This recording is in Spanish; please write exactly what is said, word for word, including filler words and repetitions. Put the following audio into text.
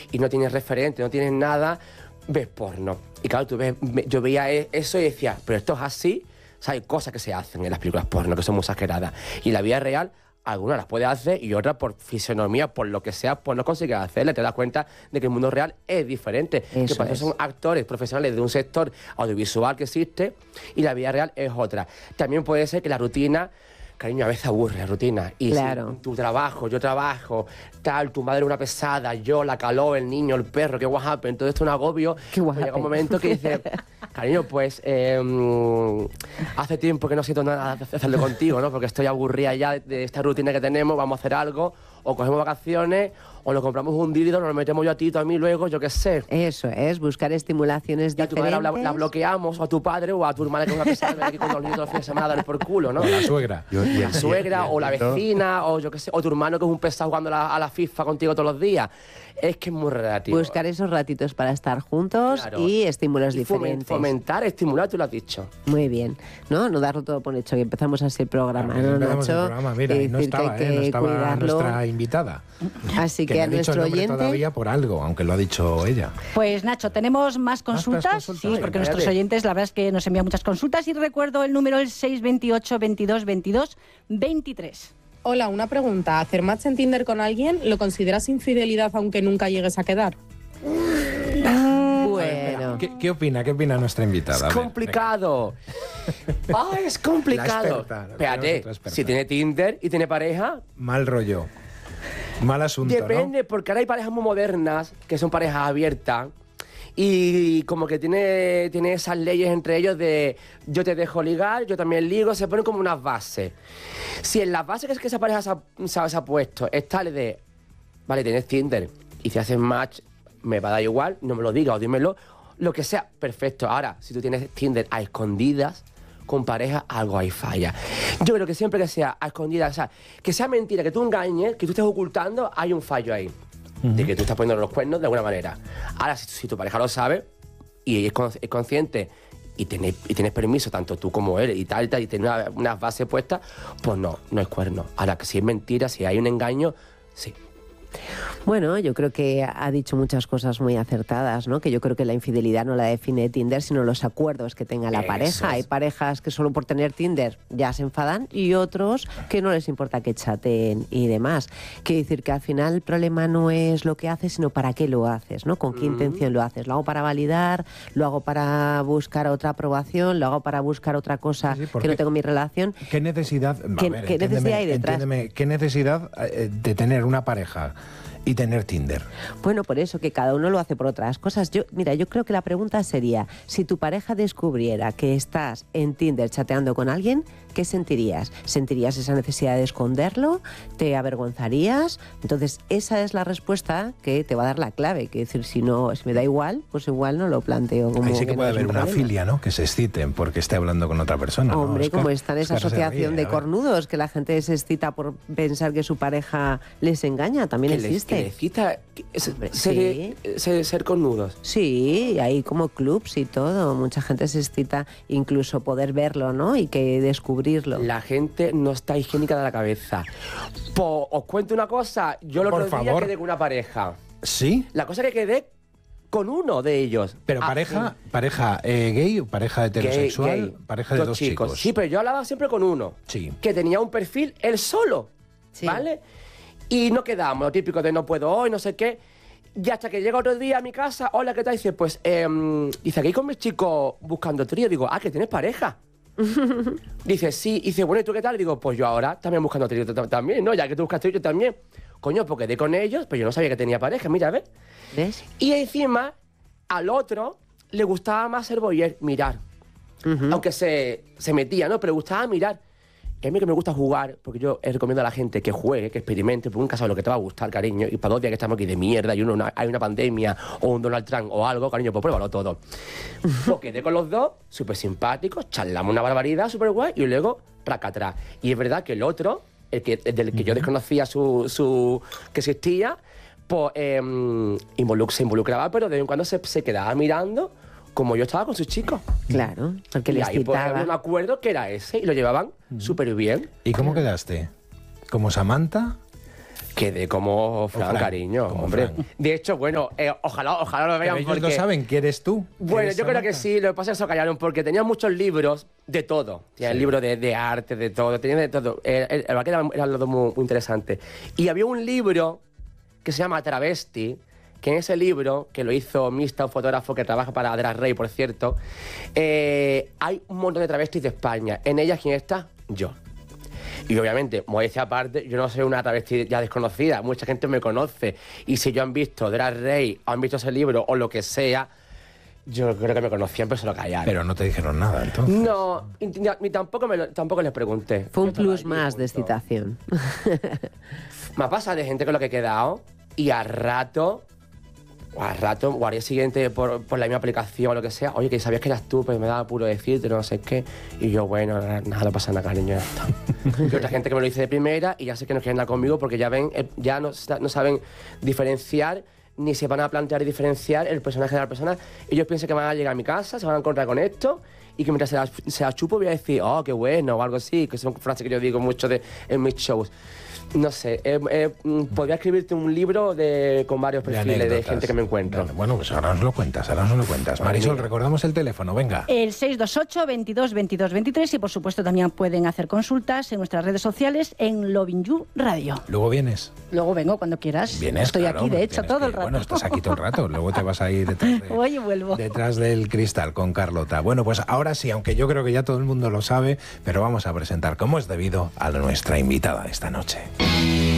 y no tienes referente, no tienes nada, ves porno. Y claro, tú ves, yo veía eso y decía, pero esto es así. O sea, hay cosas que se hacen en las películas porno que son muy exageradas. Y en la vida real, algunas las puedes hacer y otras por fisonomía, por lo que sea, pues no consigues hacerlas. Te das cuenta de que el mundo real es diferente. Eso que para eso son actores profesionales de un sector audiovisual que existe y la vida real es otra. También puede ser que la rutina... Cariño, a veces aburre la rutina. Y claro. si tu trabajo, yo trabajo, tal, tu madre una pesada, yo, la calor, el niño, el perro, qué guapo, todo esto es un agobio. Qué pues llega un momento que dice, cariño, pues eh, hace tiempo que no siento nada de hacerlo contigo, ¿no? Porque estoy aburrida ya de esta rutina que tenemos, vamos a hacer algo, o cogemos vacaciones, o nos compramos un dildo, nos lo metemos yo a ti, tú a mí luego, yo qué sé. Eso es, buscar estimulaciones y a diferentes. tu madre la, la bloqueamos, o a tu padre, o a tu hermana que es una pesada, que con los niños los fines de semana dar por culo, ¿no? O la suegra. Yo, la suegra, o la vecina, o yo qué sé, o tu hermano que es un pesado jugando a la, a la FIFA contigo todos los días. Es que es muy relativo. Buscar esos ratitos para estar juntos, claro. y estímulos y diferentes. Fomentar, estimular, tú lo has dicho. Muy bien. No, no darlo todo por hecho, que empezamos así el programa, claro, ¿no, empezamos Nacho? el programa, mira, y no estaba, eh, no estaba nuestra invitada. Así que, que a nuestro oyente... todavía por algo, aunque lo ha dicho ella. Pues Nacho, tenemos más consultas, ¿Más consultas? Sí, porque nuestros oyentes la verdad es que nos envían muchas consultas y recuerdo el número es seis veintiocho, veintidós, veintidós, veintitrés. Hola, una pregunta. ¿Hacer match en Tinder con alguien lo consideras infidelidad aunque nunca llegues a quedar? Bueno. ¿Qué, ¿Qué opina? ¿Qué opina nuestra invitada? Es complicado. Ah, es complicado. Espérate, si tiene Tinder y tiene pareja... Mal rollo. Mal asunto, Depende, ¿no? Porque ahora hay parejas muy modernas, que son parejas abiertas, y como que tiene, tiene esas leyes entre ellos de yo te dejo ligar, yo también ligo, se ponen como unas bases. Si en las bases que, es que esa pareja se ha, se, ha, se ha puesto es tal de, vale, tienes Tinder, y si haces match, me va a dar igual, no me lo digas o dímelo, lo que sea, perfecto. Ahora, si tú tienes Tinder a escondidas, con pareja, algo ahí falla. Yo creo que siempre que sea a escondidas, o sea, que sea mentira, que tú engañes, que tú estés ocultando, hay un fallo ahí. Uh-huh. De que tú estás poniendo los cuernos de alguna manera. Ahora, si, si tu pareja lo sabe y es, es consciente y tienes, y tienes permiso, tanto tú como él, y tal, y tal, y tienes unas una bases puestas, pues no, no es cuerno. Ahora, que si es mentira, si hay un engaño, sí. Bueno, yo creo que ha dicho muchas cosas muy acertadas, ¿no? Que yo creo que la infidelidad no la define Tinder, sino los acuerdos que tenga la Eso pareja. Es. Hay parejas que solo por tener Tinder ya se enfadan y otros que no les importa que chateen y demás. Quiere decir que al final el problema no es lo que haces, sino para qué lo haces, ¿no? Con qué mm. intención lo haces. Lo hago para validar, lo hago para buscar otra aprobación, lo hago para buscar otra cosa sí, que no tengo en mi relación. ¿Qué necesidad, ¿Qué, a ver, ¿qué necesidad hay detrás? ¿Qué necesidad eh, de tener una pareja y tener Tinder? Bueno, por eso, que cada uno lo hace por otras cosas. Yo, mira, yo creo que la pregunta sería, si tu pareja descubriera que estás en Tinder chateando con alguien, ¿qué sentirías? ¿Sentirías esa necesidad de esconderlo? ¿Te avergonzarías? Entonces, esa es la respuesta que te va a dar la clave. Que decir, si no, si me da igual, pues igual no lo planteo como... Ahí sí que, que puede no haber un una problema. filia, ¿no? Que se exciten porque esté hablando con otra persona. Hombre, ¿no? como Oscar, está en esa Oscar asociación ríe, de cornudos, que la gente se excita por pensar que su pareja les engaña, también que existe. Les, que les excita Hombre, ser, sí. ser, ser cornudos. Sí, hay como clubs y todo. Mucha gente se excita incluso poder verlo, ¿no? Y que descubrirlo. La gente no está higiénica de la cabeza. Po, os cuento una cosa. Yo el Por otro día favor. quedé con una pareja. ¿Sí? La cosa que quedé con uno de ellos. Pero ah, pareja, sí. pareja eh, gay, pareja heterosexual, gay, gay. pareja de dos, dos chicos. chicos. Sí, pero yo hablaba siempre con uno. Sí. Que tenía un perfil él solo. Sí. ¿Vale? Y no quedamos, lo típico de no puedo hoy, no sé qué. Y hasta que llega otro día a mi casa, hola, ¿qué tal? Dice, pues, eh, dice, aquí con mis chicos buscando trío. Digo, ah, que tienes pareja. Dice, sí. Dice, bueno, ¿y tú qué tal? Digo, pues yo ahora también buscando trío también, ¿no? Ya que tú buscas trío, yo también. Coño, pues quedé con ellos, pero yo no sabía que tenía pareja, mira, ¿ves? ¿Ves? Y encima, al otro le gustaba más ser voyeur, mirar. Uh-huh. Aunque se, se metía, ¿no? Pero le gustaba mirar. Y a mí que me gusta jugar, porque yo recomiendo a la gente que juegue, que experimente, porque nunca sabes lo que te va a gustar, cariño. Y para dos días que estamos aquí de mierda y uno, una, hay una pandemia o un Donald Trump o algo, cariño, pues pruébalo todo. Pues quedé con los dos, súper simpáticos, charlamos una barbaridad, súper guay, y luego, raca atrás. Y es verdad que el otro, el que, el del que yo desconocía su, su que existía, pues eh, involuc- se involucraba, pero de vez en cuando se, se quedaba mirando como yo estaba con sus chicos. Claro, porque y les ahí pues, quitaba. un acuerdo que era ese y lo llevaban uh-huh. súper bien. ¿Y cómo quedaste? ¿Como Samantha? Quedé como Fran, Fran, cariño, como hombre. Fran. De hecho, bueno, eh, ojalá, ojalá lo vean Pero ellos porque... lo saben que eres tú. Bueno, ¿Eres yo creo Samantha? que sí, lo que pasa es que se callaron porque tenía muchos libros de todo. Tenía Sí. libros de, de arte, de todo, tenía de todo. Eh, eh, La verdad que eran, eran los dos muy, muy interesantes. Y había un libro que se llama Travesti, que en ese libro, que lo hizo Mista, un fotógrafo que trabaja para Drag Race, por cierto, eh, hay un montón de travestis de España. En ellas, ¿quién está? Yo. Y obviamente, modestia aparte, yo no soy una travesti ya desconocida, mucha gente me conoce. Y si yo han visto Drag Race, o han visto ese libro, o lo que sea, yo creo que me conocían, pero se lo callaron. Pero no te dijeron nada, entonces. No, y- ni tampoco, me lo- tampoco les pregunté. Fue un Yo estaba plus allí, más de punto. excitación. Me ha pasado de gente con lo que he quedado y al rato, o al rato, o al día siguiente por, por la misma aplicación o lo que sea, oye, que sabías que eras tú, pues me daba puro decirte, no sé qué. Y yo, bueno, nada, nada, no pasa nada, cariño, ya está. Y otra gente que me lo dice de primera y ya sé que no quieren nada conmigo porque ya ven, eh, ya no, sa- no saben diferenciar ni se van a plantear y diferenciar el personaje de la persona. Ellos piensan que van a llegar a mi casa, se van a encontrar con esto y que mientras se la, se la chupo voy a decir, oh, qué bueno, o algo así, que son frases que yo digo mucho de, en mis shows. No sé, eh, eh, mm, podría escribirte un libro de, con varios De perfiles de, anécdotas. gente que me encuentro. Bueno, Bueno, pues ahora nos lo cuentas, ahora nos lo cuentas. Madre Marisol, mía. recordamos el teléfono, venga. El seis dos ocho, veintidós, veintidós, veintitrés y por supuesto también pueden hacer consultas en nuestras redes sociales en Lovin You Radio. Luego vienes. Luego vengo cuando quieras. Vienes, Estoy claro, aquí, de hecho, tienes todo que- el rato. Bueno, estás aquí todo el rato, luego te vas a ir detrás, de- Voy y vuelvo. detrás del cristal con Carlota. Bueno, pues ahora sí, aunque yo creo que ya todo el mundo lo sabe, pero vamos a presentar como es debido a nuestra invitada esta noche.